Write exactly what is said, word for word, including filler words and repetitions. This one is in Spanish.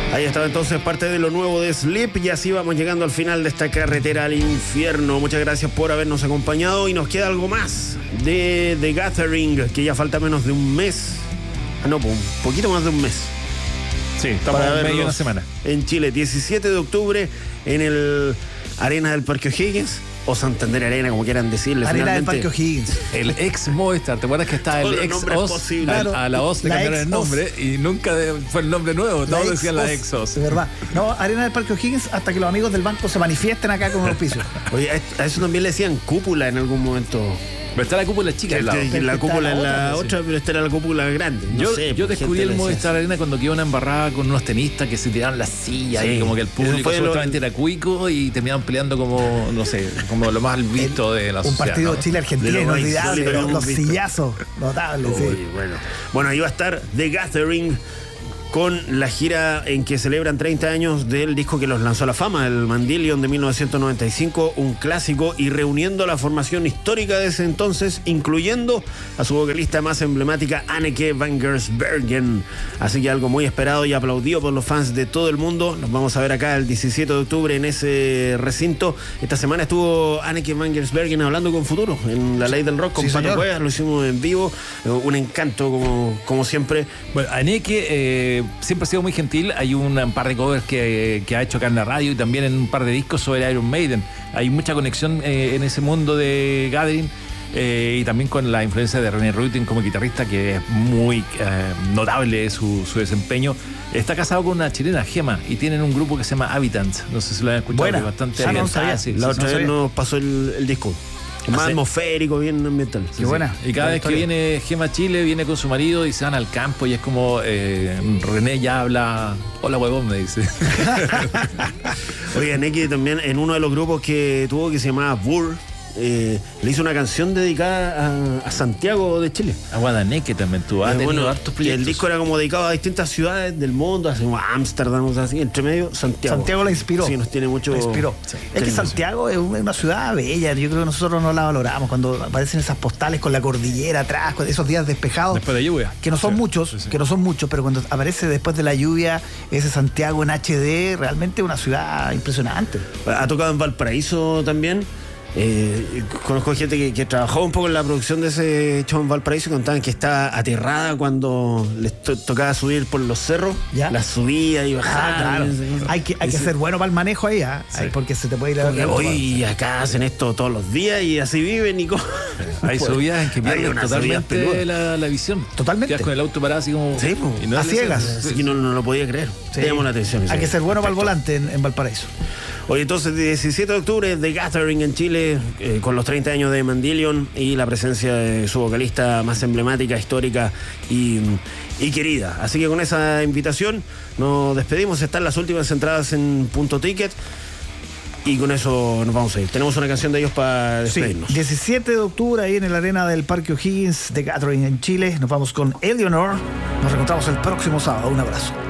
Ahí estaba entonces parte de lo nuevo de Sleep y así vamos llegando al final de esta carretera al infierno. Muchas gracias por habernos acompañado y nos queda algo más de The Gathering, que ya falta menos de un mes. Ah, no, un poquito más de un mes. Sí, estamos en medio de una semana. En Chile, diecisiete de octubre, en el Arena del Parque O'Higgins. O Santander Arena, como quieran decirle. Arena del Parque O'Higgins. El ex Movistar, ¿te acuerdas que estaba el ex O S? Claro, a la O S le cambiaron el nombre y nunca de, fue el nombre nuevo, todos decían la ex O S. De verdad. No, Arena del Parque O'Higgins hasta que los amigos del banco se manifiesten acá con un auspicio. Oye, a eso también le decían cúpula en algún momento. Pero está la cúpula chica al lado. La, la cúpula en la otra, sí. Pero esta era la cúpula grande. No yo sé, yo descubrí el Movistar Arena cuando quedó una embarrada con unos tenistas que se tiraban las sillas, sí, y como que el público supuestamente lo... era cuico y terminaban peleando como, no sé, como lo más visto el, de la un sociedad. Un partido ¿no? Chile-Argentina inolvidable, los, los, los sillazos notables. Uy, sí. bueno. bueno, ahí va a estar The Gathering con la gira en que celebran treinta años del disco que los lanzó a la fama, el Mandillion de mil novecientos noventa y cinco, un clásico, y reuniendo la formación histórica de ese entonces, incluyendo a su vocalista más emblemática, Anneke van Giersbergen. Así que algo muy esperado y aplaudido por los fans de todo el mundo. Nos vamos a ver acá el diecisiete de octubre en ese recinto. Esta semana estuvo Anneke van Giersbergen hablando con Futuro en La Ley del Rock con sí, Pato Cuevas, lo hicimos en vivo, un encanto como, como siempre. Bueno, Anneke eh, siempre ha sido muy gentil. Hay un, un par de covers que, que ha hecho acá en la radio y también en un par de discos sobre Iron Maiden. Hay mucha conexión eh, en ese mundo de Gathering eh, y también con la influencia de René Rutten como guitarrista, que es muy eh, notable su, su desempeño. Está casado con una chilena, Gema, y tienen un grupo que se llama Habitants. No sé si lo han escuchado. Buena. Bastante ah, bien. no sabía. Ah, sí, la sí, otra no vez sabía. nos pasó el, el disco. Más ¿sí? atmosférico, bien ambiental. Qué sí, buena. Sí. Y cada vez que viene Gema a Chile, viene con su marido y se van al campo y es como eh, René ya habla, hola huevón, me dice. Oye, Anneke también en uno de los grupos que tuvo que se llamaba Burr, eh, le hizo una canción dedicada a, a Santiago de Chile. A Guadaneque también tuvo. Eh, bueno, el disco era como dedicado a distintas ciudades del mundo, así como Ámsterdam, o sea, así, entre medio, Santiago. Santiago la inspiró. Sí, nos tiene mucho. La inspiró. Sí. Es que Santiago es una ciudad bella. Yo creo que nosotros no la valoramos cuando aparecen esas postales con la cordillera atrás, con esos días despejados. Después de lluvia. Que no son sí, muchos, sí, sí. que no son muchos, pero cuando aparece después de la lluvia ese Santiago en H D, realmente una ciudad impresionante. Ha tocado en Valparaíso también. Eh, conozco gente que, que trabajó un poco en la producción de ese show en Valparaíso y contaban que estaba aterrada cuando les to- tocaba subir por los cerros. ¿Ya? La subía y bajaba. Ah, claro. Hay que, hay que ser bueno para el manejo ahí, ¿eh? Sí. Porque se te puede ir a la hoy acá hacen esto todos los días y así viven y como... Hay subidas en que pierden totalmente la, la visión. Totalmente. Quedas con el auto parado así como... Sí, y no a ciegas. Así que no, no lo podía creer. Sí. Te llamó la atención. Hay que ser bueno para el volante en, en Valparaíso. Oye, entonces, diecisiete de octubre, The Gathering en Chile, eh, con los treinta años de Mandillion y la presencia de su vocalista más emblemática, histórica y, y querida. Así que con esa invitación nos despedimos. Están las últimas entradas en Punto Ticket y con eso nos vamos a ir. Tenemos una canción de ellos para despedirnos. Sí, diecisiete de octubre ahí en la Arena del Parque O'Higgins, The Gathering en Chile. Nos vamos con Eleanor. Nos reencontramos el próximo sábado. Un abrazo.